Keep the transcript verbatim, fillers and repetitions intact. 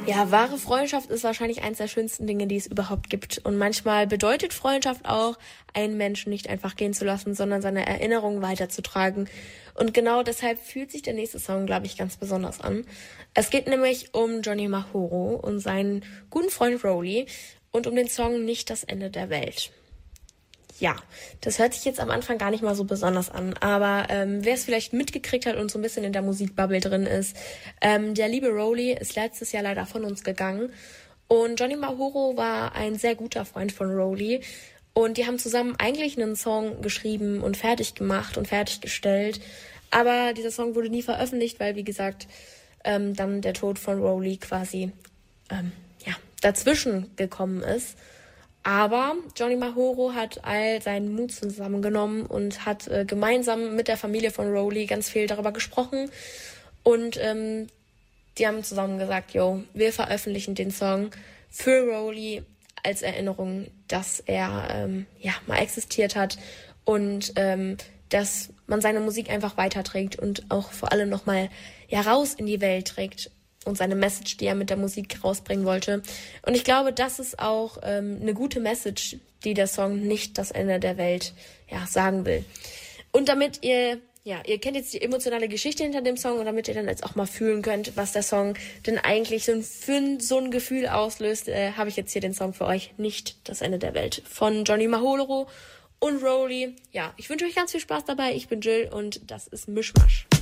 Ja, wahre Freundschaft ist wahrscheinlich eines der schönsten Dinge, die es überhaupt gibt. Und manchmal bedeutet Freundschaft auch, einen Menschen nicht einfach gehen zu lassen, sondern seine Erinnerungen weiterzutragen. Und genau deshalb fühlt sich der nächste Song, glaube ich, ganz besonders an. Es geht nämlich um Johnny Mahoro und seinen guten Freund Roly und um den Song Nicht das Ende der Welt. Ja, das hört sich jetzt am Anfang gar nicht mal so besonders an, aber ähm, wer es vielleicht mitgekriegt hat und so ein bisschen in der Musikbubble drin ist, ähm, der liebe Roly ist letztes Jahr leider von uns gegangen und Johnny Mahoro war ein sehr guter Freund von Roly und die haben zusammen eigentlich einen Song geschrieben und fertig gemacht und fertiggestellt, aber dieser Song wurde nie veröffentlicht, weil, wie gesagt, ähm, dann der Tod von Roly quasi ähm, ja, dazwischen gekommen ist. Aber Johnny Mahoro hat all seinen Mut zusammengenommen und hat äh, gemeinsam mit der Familie von Roly ganz viel darüber gesprochen. Und ähm, die haben zusammen gesagt, yo, wir veröffentlichen den Song für Roly als Erinnerung, dass er ähm, ja mal existiert hat und ähm, dass man seine Musik einfach weiterträgt und auch vor allem nochmal ja, raus in die Welt trägt. Und seine Message, die er mit der Musik rausbringen wollte. Und ich glaube, das ist auch ähm, eine gute Message, die der Song Nicht das Ende der Welt ja, sagen will. Und damit ihr, ja, ihr kennt jetzt die emotionale Geschichte hinter dem Song und damit ihr dann jetzt auch mal fühlen könnt, was der Song denn eigentlich so ein, für so ein Gefühl auslöst, äh, habe ich jetzt hier den Song für euch, Nicht das Ende der Welt, von Johnny Mahoro und Roly. Ja, ich wünsche euch ganz viel Spaß dabei. Ich bin Jill und das ist Mischmasch.